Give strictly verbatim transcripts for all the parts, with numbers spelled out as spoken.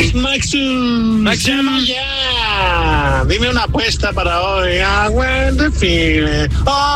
Maxus, Maxus. llama ya. Dime una apuesta para hoy. I want to feel it.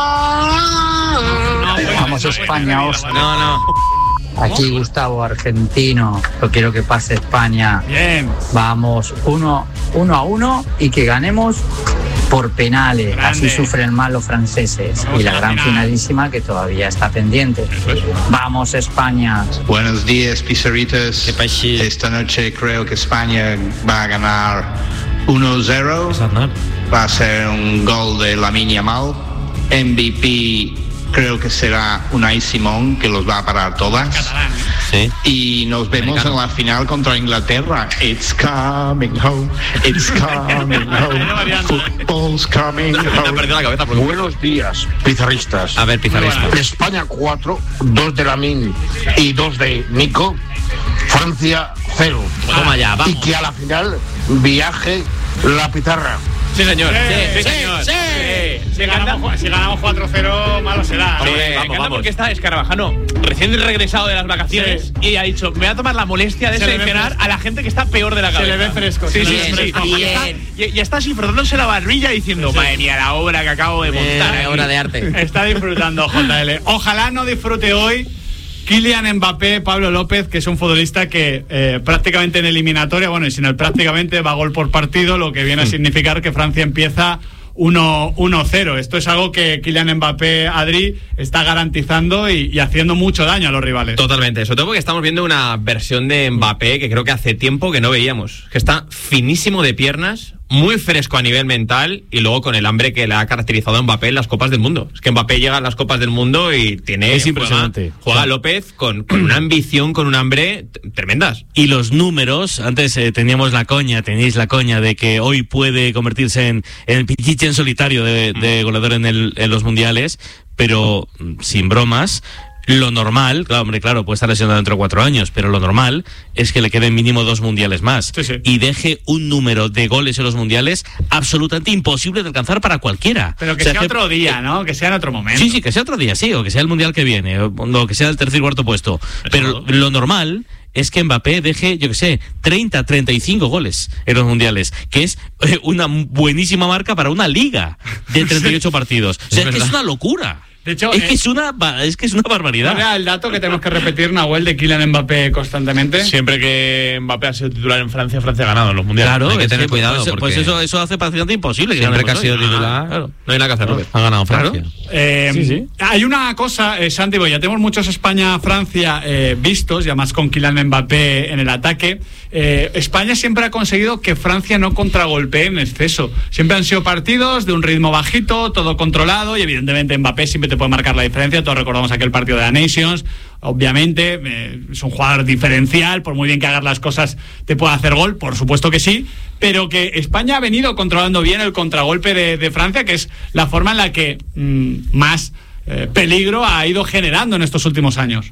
Oh. Vamos España, Oscar. No, no. Aquí Gustavo, argentino. Yo quiero que pase España. Bien. Vamos, uno, uno a uno y que ganemos por penales. Grande. Así sufren más los franceses. Vamos Y la a la gran final. finalísima que todavía está pendiente. Vamos España. Buenos días, Pizarritas. ¿Qué pasa? Esta noche creo que España va a ganar uno cero. Va a ser un gol de Lamine Yamal. M V P creo que será Unai Simón, que los va a parar todas. Catalán, Sí. Y nos vemos Americano. en la final contra Inglaterra. It's coming home. It's coming home. Football's coming Me ha home. perdido la cabeza. Porque... Buenos días, pizarristas. A ver, pizarrista. España cuatro, dos de Lamine y dos de Nico. Francia cero. Toma ya, Y vamos. que a la final viaje la pizarra. Sí, señor. Sí, Sí, señor. sí. Si ganamos, si ganamos cuatro cero, malo será. Sí, Hombre, me vamos, encanta vamos. porque está Escarabajano recién regresado de las vacaciones Sí. y ha dicho, me voy a tomar la molestia de Se le ve seleccionar fresco. a la gente que está peor de la Se cabeza. le ve fresco, Sí, se sí, le ve sí, fresco. sí. Y está- Y, y está así frotándose la barbilla diciendo, Sí. madre mía, la obra que acabo de montar. Eh, aquí". obra de arte. Está disfrutando J L. Ojalá no disfrute hoy Kylian Mbappé, Pablo López, que es un futbolista que eh, prácticamente en eliminatoria, bueno, y sin el prácticamente va gol por partido, lo que viene a significar que Francia empieza uno cero. Esto es algo que Kylian Mbappé, Adri, está garantizando y, y haciendo mucho daño a los rivales. Totalmente, sobre todo porque estamos viendo una versión de Mbappé que creo que hace tiempo que no veíamos, que está finísimo de piernas, muy fresco a nivel mental y luego con el hambre que le ha caracterizado a Mbappé en las Copas del Mundo. Es que Mbappé llega a las Copas del Mundo y tiene... Es impresionante. Juega, juega López con, con una ambición, con un hambre t- tremendas. Y los números, antes eh, teníamos la coña, tenéis la coña de que hoy puede convertirse en, en el pichiche en solitario de, de goleador en, el, en los mundiales, pero mm, sin bromas. Lo normal, claro, hombre, claro, puede estar lesionado dentro de cuatro años, pero lo normal es que le queden mínimo dos mundiales más. Sí, sí. Y deje un número de goles en los mundiales absolutamente imposible de alcanzar para cualquiera. Pero que O sea, sea que- otro día, ¿no? Que sea en otro momento. Sí, sí, que sea otro día, sí, o que sea el mundial que viene, o, o que sea el tercer y cuarto puesto. Pero lo normal es que Mbappé deje, yo que sé, treinta, treinta y cinco goles en los mundiales, que es eh, una buenísima marca para una liga de treinta y ocho partidos. O sea, es, Es que es verdad. una locura. De hecho, es eh, que es una ba- es que es una barbaridad. ¿cuál era el dato que tenemos que repetir, Nahuel, de Kylian Mbappé constantemente? Siempre que Mbappé ha sido titular en Francia, Francia ha ganado en los mundiales. Claro, Hay que es tener cuidado, Pues, porque pues eso, eso hace prácticamente imposible. Siempre que ha ganemos sido hoy. titular, Ah, claro. no hay nada que hacer. Claro. Ha ganado Claro. Francia. Eh, Sí, sí. Hay una cosa, eh, Santi, porque ya tenemos muchos España-Francia eh, vistos, y además con Kylian Mbappé en el ataque. Eh, España siempre ha conseguido que Francia no contragolpee en exceso. Siempre han sido partidos de un ritmo bajito, todo controlado, y evidentemente Mbappé siempre te puede marcar la diferencia. Todos recordamos aquel partido de la Nations. Obviamente eh, es un jugador diferencial, por muy bien que hagas las cosas te puede hacer gol, por supuesto que sí, pero que España ha venido controlando bien el contragolpe de, de Francia, que es la forma en la que mmm, más eh, peligro ha ido generando en estos últimos años.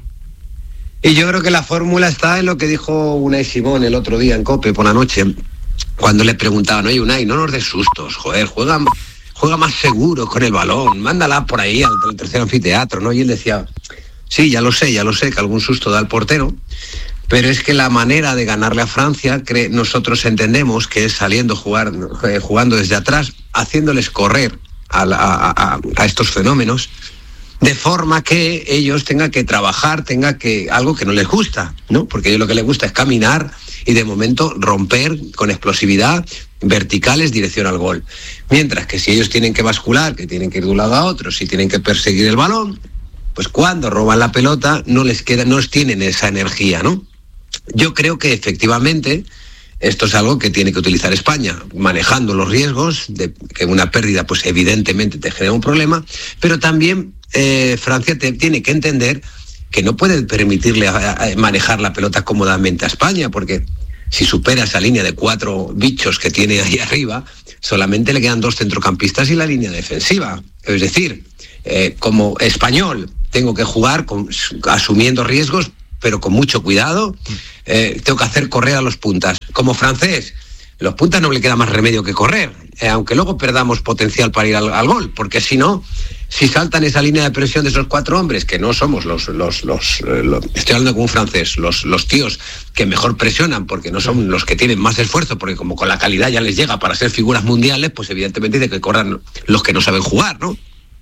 Y yo creo que la fórmula está en lo que dijo Unai Simón el otro día en COPE por la noche, cuando le preguntaban, oye Unai, no nos des sustos, joder, juega, juega más seguro con el balón, mándala por ahí al, al tercer anfiteatro, ¿no? Y él decía, sí, ya lo sé, ya lo sé, que algún susto da el portero, pero es que la manera de ganarle a Francia, cre- nosotros entendemos que es saliendo, jugar, eh, jugando desde atrás, haciéndoles correr a, la- a, a, a estos fenómenos, de forma que ellos tengan que trabajar, tenga que algo que no les gusta, ¿no? Porque a ellos lo que les gusta es caminar y de momento romper con explosividad verticales dirección al gol. Mientras que si ellos tienen que bascular, que tienen que ir de un lado a otro, si tienen que perseguir el balón, pues cuando roban la pelota no les queda, no tienen esa energía, ¿no? Yo creo que efectivamente esto es algo que tiene que utilizar España, manejando los riesgos de que una pérdida pues evidentemente te genera un problema, pero también eh, Francia te, tiene que entender que no puede permitirle a, a manejar la pelota cómodamente a España, porque si supera esa línea de cuatro bichos que tiene ahí arriba, solamente le quedan dos centrocampistas y la línea defensiva. Es decir, eh, como español tengo que jugar con, asumiendo riesgos, pero con mucho cuidado. Eh, tengo que hacer correr a los puntas. Como francés, los puntas no le queda más remedio que correr, eh, aunque luego perdamos potencial para ir al, al gol, porque si no, si saltan esa línea de presión de esos cuatro hombres, que no somos los, los, los, eh, los estoy hablando como un francés, los, los tíos que mejor presionan, porque no son los que tienen más esfuerzo, porque como con la calidad ya les llega para ser figuras mundiales, pues evidentemente dice que corran los que no saben jugar, ¿no?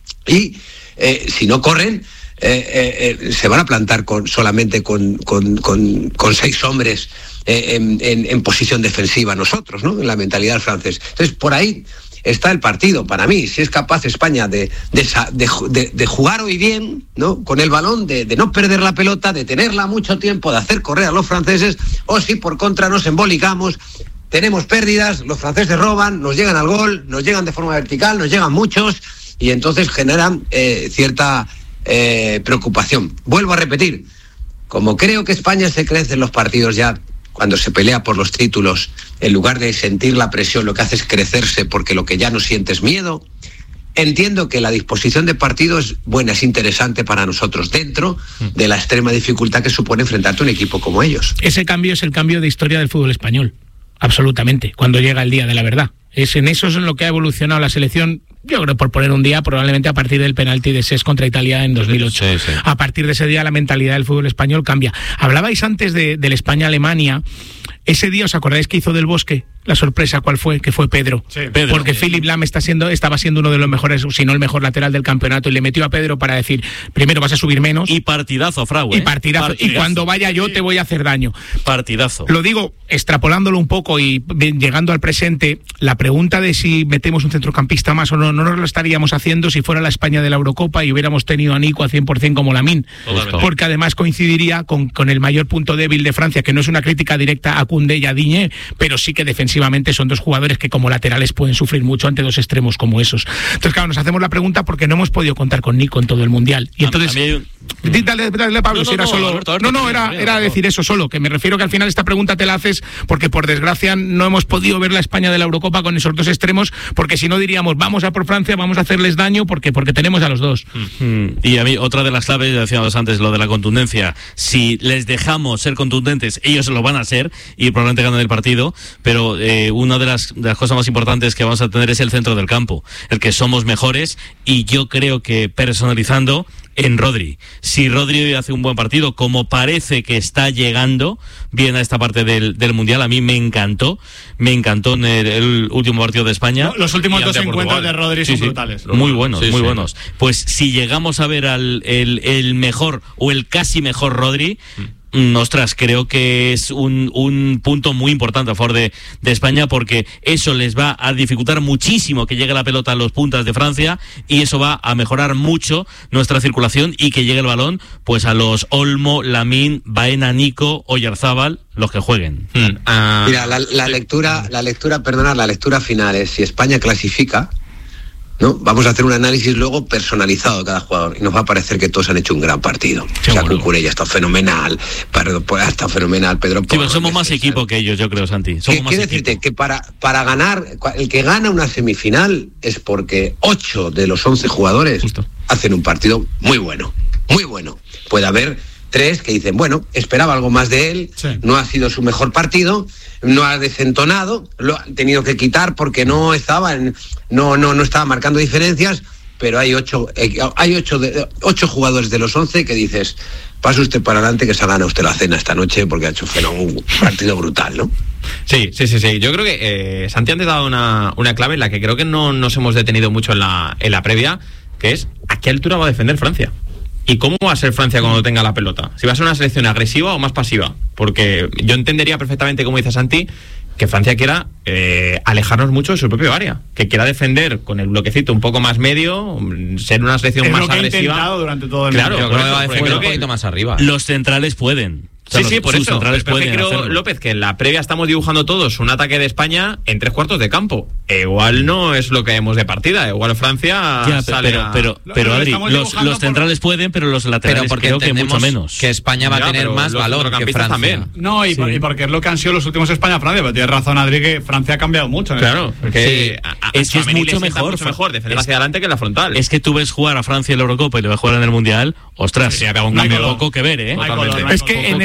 Y eh, si no corren, eh, eh, eh, se van a plantar con, solamente con, con, con, con seis hombres eh, en, en, en posición defensiva nosotros, ¿no? En la mentalidad del francés. Entonces, por ahí está el partido, para mí, si es capaz España de, de, de, de, de jugar hoy bien, ¿no? Con el balón, de, de no perder la pelota, de tenerla mucho tiempo, de hacer correr a los franceses, o si por contra nos embolicamos, tenemos pérdidas, los franceses roban, nos llegan al gol, nos llegan de forma vertical, nos llegan muchos, y entonces generan eh, cierta eh, preocupación. Vuelvo a repetir, como creo que España se crece en los partidos ya, cuando se pelea por los títulos, en lugar de sentir la presión, lo que hace es crecerse, porque lo que ya no siente es miedo. Entiendo que la disposición de partido es buena, es interesante para nosotros, dentro de la extrema dificultad que supone enfrentarte a un equipo como ellos. Ese cambio es el cambio de historia del fútbol español, absolutamente, cuando llega el día de la verdad. Es en eso es en lo que ha evolucionado la selección, yo creo, por poner un día, probablemente a partir del penalti de Sés contra Italia en dos mil ocho. Sí, sí. A partir de ese día la mentalidad del fútbol español cambia. Hablabais antes de, del España-Alemania. Ese día, ¿os acordáis que hizo Del Bosque? La sorpresa, ¿cuál fue? Que fue Pedro. Sí, Pedro. Porque sí. Philipp Lahm está siendo, estaba siendo uno de los mejores, si no el mejor lateral del campeonato, y le metió a Pedro para decir, primero vas a subir menos. Y partidazo, Frau. Y partidazo. partidazo. Y cuando vaya yo te voy a hacer daño. Partidazo. Lo digo, extrapolándolo un poco y llegando al presente, la pregunta de si metemos un centrocampista más o no, no nos lo estaríamos haciendo si fuera la España de la Eurocopa y hubiéramos tenido a Nico a cien por ciento como Lamine. Porque además coincidiría con, con el mayor punto débil de Francia, que no es una crítica directa a Koundé y a Digne, pero sí que defensivamente son dos jugadores que como laterales pueden sufrir mucho ante dos extremos como esos. Entonces, claro, nos hacemos la pregunta porque no hemos podido contar con Nico en todo el Mundial. Y entonces, un... dale, dale, Pablo, no, no, si era no, solo... Alberto, Alberto, no, no, era, era decir eso solo, que me refiero que al final esta pregunta te la haces porque por desgracia no hemos podido ver la España de la Eurocopa con esos dos extremos, porque si no diríamos, vamos a por Francia, vamos a hacerles daño, porque porque tenemos a los dos. Mm. Y a mí, otra de las claves, decíamos antes, lo de la contundencia. Si les dejamos ser contundentes, ellos lo van a ser y probablemente ganan el partido, pero eh, una de las, de las cosas más importantes que vamos a tener es el centro del campo, el que somos mejores, y yo creo que personalizando en Rodri. Si Rodri hace un buen partido, como parece que está llegando bien a esta parte del, del Mundial, a mí me encantó, me encantó en el, el último partido de España. No, los últimos dos encuentros de Rodri sí, son sí, brutales. Muy buenos, sí, muy sí. buenos. Pues si llegamos a ver al el, el mejor o el casi mejor Rodri, mm. Ostras, creo que es un, un punto muy importante a favor de, de España, porque eso les va a dificultar muchísimo que llegue la pelota a los puntas de Francia, y eso va a mejorar mucho nuestra circulación y que llegue el balón pues a los Olmo, Lamine, Baena, Nico, Oyarzábal, los que jueguen. Hmm. Uh, Mira, la, la lectura, la lectura, perdonad, la lectura final es: si España clasifica, ¿no? Vamos a hacer un análisis luego personalizado de cada jugador y nos va a parecer que todos han hecho un gran partido. Sí, o sea, bueno. Cucurella está fenomenal, ha estado fenomenal, Pedro sí, pero somos más equipo ¿sabes? que ellos, yo creo, Santi. Somos más quiero decirte equipo. que para, para ganar, el que gana una semifinal es porque ocho de los once jugadores Justo. hacen un partido muy bueno, muy bueno. Puede haber tres que dicen, bueno, esperaba algo más de él, sí. no ha sido su mejor partido, no ha desentonado, lo han tenido que quitar porque no estaba en, no no no estaba marcando diferencias, pero hay ocho eh, hay ocho de, ocho jugadores de los once que dices, pase usted para adelante que se gana usted la cena esta noche porque ha hecho un partido brutal, ¿no? Sí, sí, sí, sí. Yo creo que eh, Santi antes ha dado una, una clave en la que creo que no nos hemos detenido mucho en la, en la previa, que es ¿a qué altura va a defender Francia? ¿Y cómo va a ser Francia cuando tenga la pelota? ¿Si va a ser una selección agresiva o más pasiva? Porque yo entendería perfectamente, como dice Santi, que Francia quiera eh, alejarnos mucho de su propio área, que quiera defender con el bloquecito un poco más medio, ser una selección es más lo que agresiva. Durante todo el claro, yo creo que va a defender un poquito más arriba. Los centrales pueden. O sea, sí, los, sí, por eso. Centrales pero pueden creo, hacerlo. López, que en la previa estamos dibujando todos un ataque de España en tres cuartos de campo. E igual no es lo que vemos de partida. Igual Francia ya, sale pero, a... pero, pero, pero Adri, los, los centrales por... pueden, pero los laterales pero creo que mucho menos. Que España va ya, a tener más valor que Francia. También. No, y, sí. por, y porque es lo que han sido los últimos España-Francia. Pero tienes razón, Adri, que Francia ha cambiado mucho. Claro, porque sí. a, a, es que es mucho mejor. mucho mejor defender hacia adelante que en la frontal. Es que tú ves jugar a Francia en la Eurocopa y le ves jugar en el Mundial. Ostras, sí, sí, un cambio no poco que ver, ¿eh? No es que en,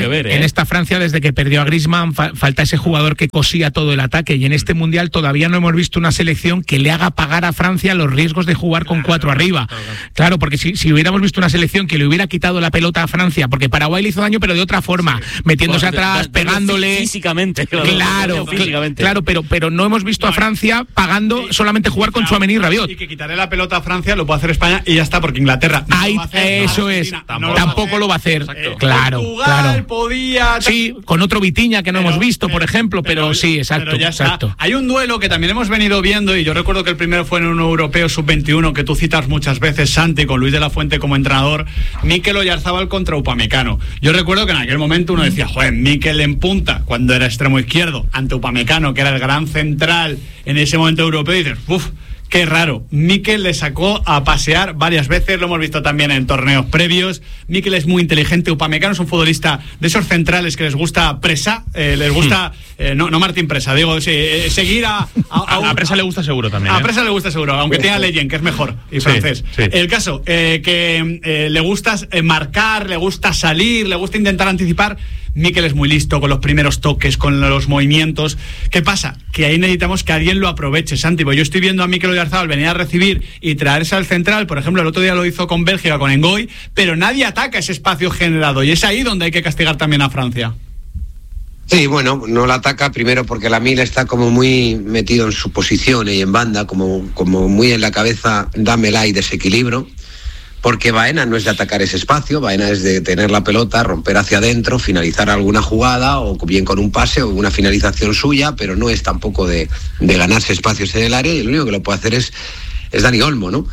que ver, ¿eh? En esta Francia, desde que perdió a Griezmann, fa falta ese jugador que cosía todo el ataque, y en este Mundial todavía no hemos visto una selección que le haga pagar a Francia los riesgos de jugar con cuatro arriba. Claro, porque si, si hubiéramos visto una selección que le hubiera quitado la pelota a Francia, porque Paraguay le hizo daño, pero de otra forma, sí. metiéndose bueno, atrás, da, da, pegándole... Físicamente. Claro, claro, físicamente. claro pero, pero no hemos visto a Francia pagando y, solamente jugar con Tchouaméni y Rabiot. Y que quitarle la pelota a Francia lo puede hacer España y ya está, porque Inglaterra no Ahí, lo va a hacer, eso no, es, no tampoco lo va a hacer. Eh, claro, Portugal claro. podía... Sí, con otro Vitinha que no pero, hemos visto, por ejemplo, pero, pero sí, exacto, pero ya exacto. Hay un duelo que también hemos venido viendo, y yo recuerdo que el primero fue en un europeo sub veintiuno, que tú citas muchas veces, Santi, con Luis de la Fuente como entrenador, Mikel Oyarzabal contra Upamecano. Yo recuerdo que en aquel momento uno decía, joder, Mikel en punta, cuando era extremo izquierdo, ante Upamecano, que era el gran central en ese momento europeo, y dices, uff, qué raro. Mikel le sacó a pasear varias veces, lo hemos visto también en torneos previos. Mikel es muy inteligente. Upamecano es un futbolista de esos centrales que les gusta presa, eh, les gusta, eh, no, no Martín Presa, digo, sí, eh, seguir a... A, a, a, a Presa le gusta seguro también. A ¿eh? Presa le gusta seguro, aunque tenga Leyen, que es mejor, y sí, francés. Sí. El caso, eh, que eh, le gusta eh, marcar, le gusta salir, le gusta intentar anticipar. Mikel es muy listo con los primeros toques, con los movimientos. ¿Qué pasa? Que ahí necesitamos que alguien lo aproveche, Santi. Yo estoy viendo a Mikel Oyarzabal venir a recibir y traerse al central. Por ejemplo, el otro día lo hizo con Bélgica, con Ngoy, pero nadie ataca ese espacio generado, y es ahí donde hay que castigar también a Francia. Sí, bueno, no la ataca primero porque Lamine está como muy metido en su posición y en banda, como, como muy en la cabeza, dámela y desequilibrio. Porque Baena no es de atacar ese espacio, Baena es de tener la pelota, romper hacia adentro, finalizar alguna jugada, o bien con un pase o una finalización suya, pero no es tampoco de, de ganarse espacios en el área, y el único que lo puede hacer es, es Dani Olmo, ¿no?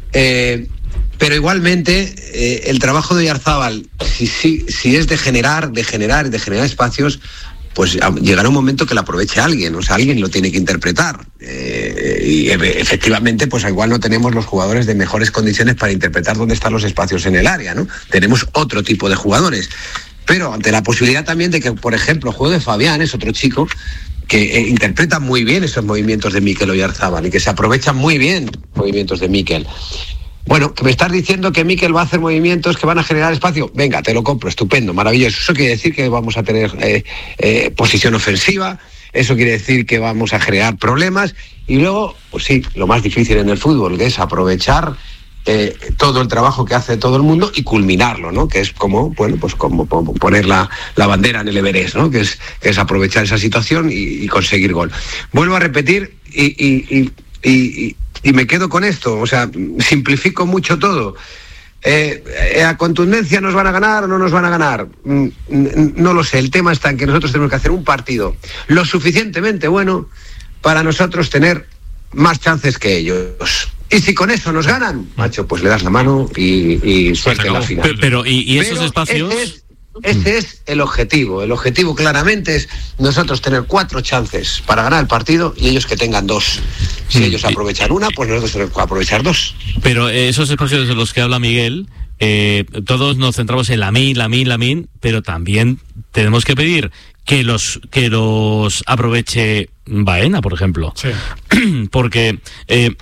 Eh, pero igualmente, eh, el trabajo de Oyarzabal, si, si, si es de generar, de generar, de generar espacios, pues llegará un momento que lo aproveche alguien, o sea, alguien lo tiene que interpretar. Eh, y efectivamente, pues igual no tenemos los jugadores de mejores condiciones para interpretar dónde están los espacios en el área, ¿no? Tenemos otro tipo de jugadores. Pero ante la posibilidad también de que, por ejemplo, el juego de Fabián es otro chico que eh, interpreta muy bien esos movimientos de Mikel Oyarzabal y que se aprovechan muy bien movimientos de Mikel. Bueno, que me estás diciendo que Mikel va a hacer movimientos que van a generar espacio. Venga, te lo compro, estupendo, maravilloso. Eso quiere decir que vamos a tener eh, eh, posición ofensiva, eso quiere decir que vamos a generar problemas, y luego, pues sí, lo más difícil en el fútbol, que es aprovechar eh, todo el trabajo que hace todo el mundo y culminarlo, ¿no? Que es como, bueno, pues como poner la, la bandera en el Everest, ¿no? Que es, que es aprovechar esa situación y, y conseguir gol. Vuelvo a repetir y... y, y, y, y me quedo con esto, o sea, simplifico mucho todo. Eh, eh, ¿A contundencia nos van a ganar o no nos van a ganar? Mm, no lo sé, el tema está en que nosotros tenemos que hacer un partido lo suficientemente bueno para nosotros tener más chances que ellos. Y si con eso nos ganan, macho, pues le das la mano y, y suerte en la final. Pero, pero ¿y, y esos pero espacios...? Ese es, ese es el objetivo. El objetivo claramente es nosotros tener cuatro chances para ganar el partido y ellos que tengan dos. Si mm. ellos aprovechan una, pues nosotros tenemos que aprovechar dos. Pero eh, esos espacios de los que habla Miguel, eh, todos nos centramos en Lamine, Lamine, Lamine, pero también tenemos que pedir que los que los aproveche Baena, por ejemplo. Sí. Porque... Eh,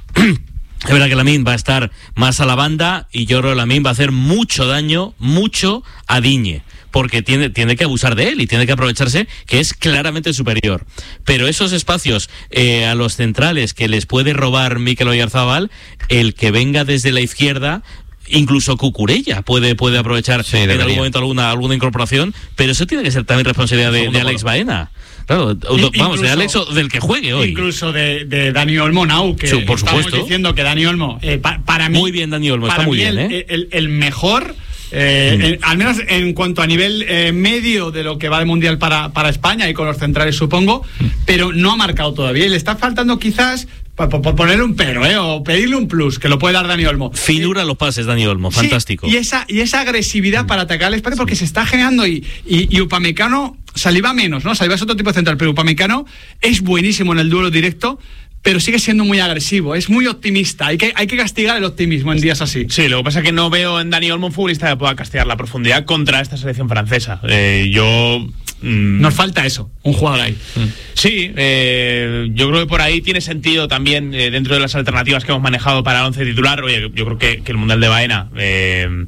es verdad que Lamine va a estar más a la banda, y yo creo que Lamine va a hacer mucho daño, mucho a Digne, porque tiene, tiene que abusar de él y tiene que aprovecharse, que es claramente superior. Pero esos espacios eh, a los centrales que les puede robar Mikel Oyarzabal, el que venga desde la izquierda, incluso Cucurella puede, puede aprovechar sí, en algún momento alguna, alguna incorporación, pero eso tiene que ser también responsabilidad de, de Alex Baena. Claro, vamos, incluso, de Alex o del que juegue hoy. Incluso de, de Dani Olmo, Nau, que sí, por estamos supuesto. diciendo que Dani Olmo, eh, pa, para mí... Muy bien, Dani Olmo, está muy bien, el, ¿eh? El, el mejor... Eh, mm. en, al menos en cuanto a nivel eh, medio de lo que va de mundial para, para España y con los centrales, supongo, mm. pero no ha marcado todavía y le está faltando quizás por, por, por ponerle un pero, ¿eh? O pedirle un plus que lo puede dar Dani Olmo. Finura eh, los pases, Dani Olmo, fantástico. Sí, y esa y esa agresividad mm. para atacar el espacio, porque sí. se está generando y, y, y Upamecano saliva menos, ¿no? Saliva es otro tipo de central, pero Upamecano es buenísimo en el duelo directo, pero sigue siendo muy agresivo, es muy optimista. Hay que, hay que castigar el optimismo en días así. Sí, lo que pasa es que no veo en Dani Olmo un futbolista que pueda castigar la profundidad contra esta selección francesa. Eh, yo... Mm, Nos falta eso, un jugador ahí. Mm. Sí, eh, yo creo que por ahí tiene sentido también, eh, dentro de las alternativas que hemos manejado para el once titular. Oye, yo creo que, que el Mundial de Baena... Eh,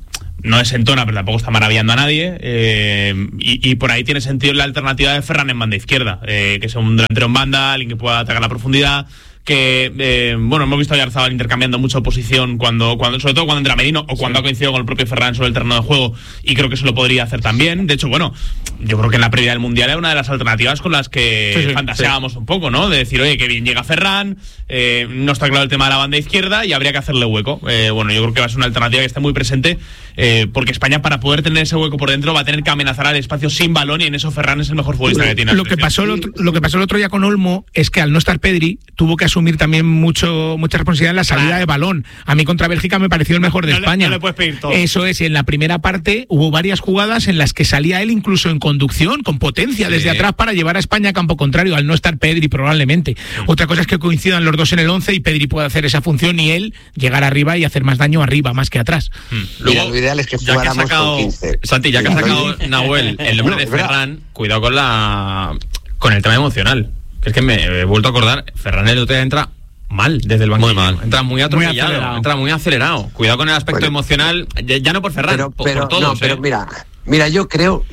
no desentona, pero tampoco está maravillando a nadie. Eh, y, y por ahí tiene sentido la alternativa de Ferran en banda izquierda, eh, que es un delantero en banda, alguien que pueda atacar la profundidad. Que, eh, bueno, hemos visto a Oyarzabal intercambiando mucho posición cuando, cuando, sobre todo cuando entra Merino o cuando sí. ha coincidido con el propio Ferran sobre el terreno de juego, y creo que se lo podría hacer también. De hecho, bueno, yo creo que en la previa del Mundial era una de las alternativas con las que sí, sí, fantaseábamos sí. un poco, ¿no? De decir, oye, que bien llega Ferran, eh, no está claro el tema de la banda izquierda y habría que hacerle hueco. Eh, bueno, yo creo que va a ser una alternativa que esté muy presente, eh, porque España, para poder tener ese hueco por dentro, va a tener que amenazar al espacio sin balón, y en eso Ferran es el mejor futbolista que tiene. Lo que pasó el otro, lo que pasó el otro día con Olmo es que al no estar Pedri, tuvo que asumir también mucho mucha responsabilidad en la salida claro. de balón. A mí contra Bélgica me pareció el mejor de no España. Le, no le puedes pedir todo. Eso es, y en la primera parte hubo varias jugadas en las que salía él incluso en conducción, con potencia sí. desde atrás para llevar a España a campo contrario, al no estar Pedri probablemente. Sí. Otra cosa es que coincidan los dos en el once y Pedri puede hacer esa función y él llegar arriba y hacer más daño arriba más que atrás. Hmm. Luego, mira, lo ideal es que jugáramos que sacado, con quince. Santi, ya que has sacado, Nahuel, el nombre de Ferran, cuidado con la con el tema emocional. Que es que me he vuelto a acordar, Ferran el otro día entra mal desde el banquillo. Muy mal. Entra muy atropellado, muy entra muy acelerado. Cuidado con el aspecto bueno, emocional, ya, ya no por Ferran, pero, por, pero, por todos. No, pero eh. mira, mira, yo creo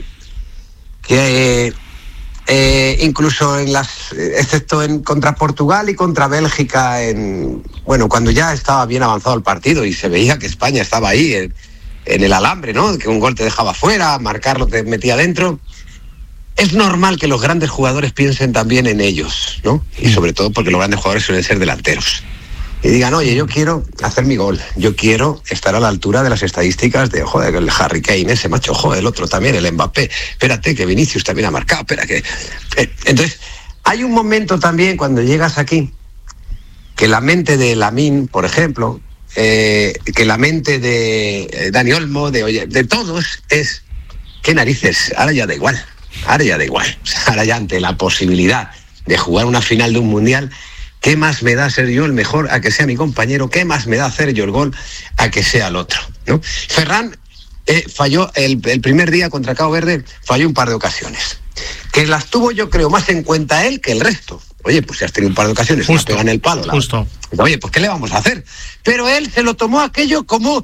que eh, eh, incluso en las, excepto en contra Portugal y contra Bélgica, en bueno, cuando ya estaba bien avanzado el partido y se veía que España estaba ahí en, en el alambre, ¿no? Que un gol te dejaba fuera, marcarlo te metía dentro. Es normal que los grandes jugadores piensen también en ellos, ¿no? Y sobre todo porque los grandes jugadores suelen ser delanteros. Y digan, oye, yo quiero hacer mi gol, yo quiero estar a la altura de las estadísticas de, joder, el Harry Kane, ese macho, joder, el otro también, el Mbappé, espérate que Vinicius también ha marcado, espera que... Eh, entonces, hay un momento también cuando llegas aquí, que la mente de Lamine, por ejemplo, eh, que la mente de eh, Dani Olmo, de, oye, de todos, es, ¿qué narices? Ahora ya da igual. Ahora ya da igual, ahora ya ante la posibilidad de jugar una final de un mundial, ¿qué más me da ser yo el mejor a que sea mi compañero? ¿Qué más me da hacer yo el gol a que sea el otro? ¿No? Ferran eh, falló el, el primer día contra Cabo Verde, falló un par de ocasiones, que las tuvo yo creo más en cuenta él que el resto. Oye, pues si has tenido un par de ocasiones, justo, te pegan el palo. La... Justo. Oye, pues ¿qué le vamos a hacer? Pero él se lo tomó aquello como...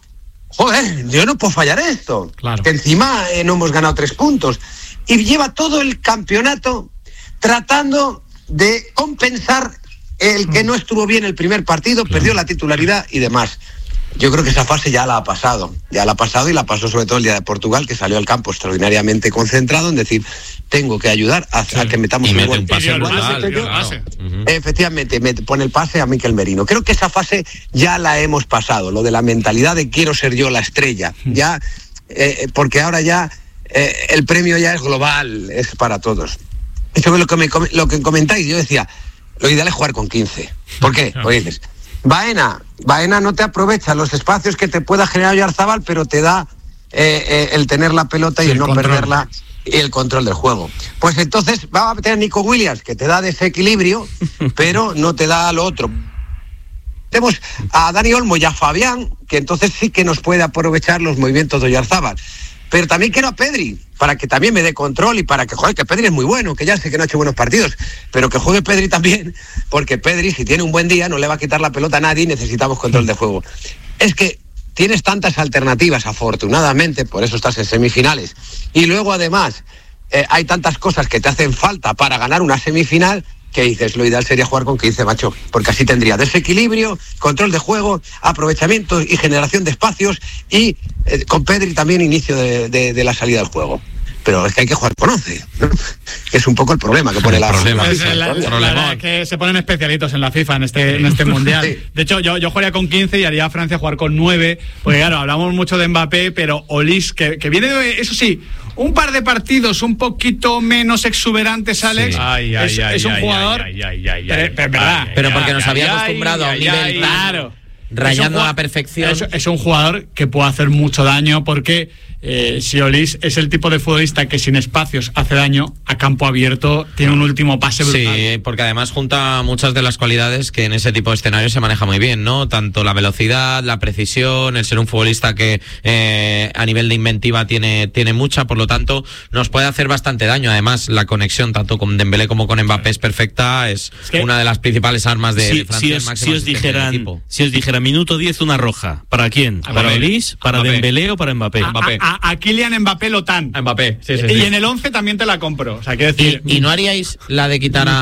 Joder, yo no puedo fallar esto. Claro. Que encima eh, no hemos ganado tres puntos. Y lleva todo el campeonato tratando de compensar el que no estuvo bien el primer partido, claro. perdió la titularidad y demás. Yo creo que esa fase ya la ha pasado, ya la ha pasado y la pasó sobre todo el día de Portugal, que salió al campo extraordinariamente concentrado en decir, tengo que ayudar a, sí. a que metamos y un mete gol. Un pase brutal, yo, claro. uh-huh. Efectivamente, me pone el pase a Mikel Merino. Creo que esa fase ya la hemos pasado, lo de la mentalidad de quiero ser yo la estrella, ya, eh, porque ahora ya eh, el premio ya es global, es para todos. Eso es lo que, me, lo que comentáis, yo decía, lo ideal es jugar con quince. ¿Por qué? Porque dices, Baena, Baena no te aprovecha los espacios que te pueda generar Oyarzabal, pero te da eh, eh, el tener la pelota y sí, el no control. perderla y el control del juego. Pues entonces va a meter a Nico Williams, que te da desequilibrio, pero no te da lo otro. Tenemos a Dani Olmo y a Fabián, que entonces sí que nos puede aprovechar los movimientos de Oyarzabal. Pero también quiero a Pedri, para que también me dé control y para que, joder, que Pedri es muy bueno, que ya sé que no ha hecho buenos partidos, pero que juegue Pedri también, porque Pedri, si tiene un buen día, no le va a quitar la pelota a nadie y necesitamos control de juego. Es que tienes tantas alternativas, afortunadamente, por eso estás en semifinales. Y luego, además, eh, hay tantas cosas que te hacen falta para ganar una semifinal, que dices, lo ideal sería jugar con quince, macho, porque así tendría desequilibrio, control de juego, aprovechamiento y generación de espacios y eh, con Pedri también inicio de, de, de la salida del juego. Pero es que hay que jugar con once, ¿no? Que es un poco el problema que pone la problema. FIFA. Es la, la, la verdad que se ponen especialitos en la FIFA en este, en este mundial. Sí. De hecho, yo, yo jugaría con quince y haría a Francia jugar con nueve, porque claro, hablamos mucho de Mbappé, pero Olís, que, que viene de, eso sí, un par de partidos un poquito menos exuberantes, Alex. Sí. Ay, ay, es, ay, es un ay, jugador. Ay, ay, ay, pero, ay, pero, verdad. Pero porque nos había acostumbrado a un nivel claro. rayando a la perfección. Es, es un jugador que puede hacer mucho daño porque eh, si Olís es el tipo de futbolista que sin espacios hace daño, a campo abierto tiene un último pase brutal. Sí, porque además junta muchas de las cualidades que en ese tipo de escenarios se maneja muy bien, ¿no? Tanto la velocidad, la precisión, el ser un futbolista que eh, a nivel de inventiva tiene, tiene mucha, por lo tanto nos puede hacer bastante daño. Además la conexión tanto con Dembélé como con Mbappé es perfecta, es, es que una de las principales armas de, si, de Francia. Si os, si os dijeran, si os dijeran minuto diez una roja. ¿Para quién? A ¿Para Mbappé. Olís? ¿Para Mbappé. Dembélé o para Mbappé? A, Mbappé. a, a Kylian Mbappé Lotán. A Mbappé, sí, sí, Y sí. en el once también te la compro. O sea, quiero ¿Y, decir. y no haríais la de quitar a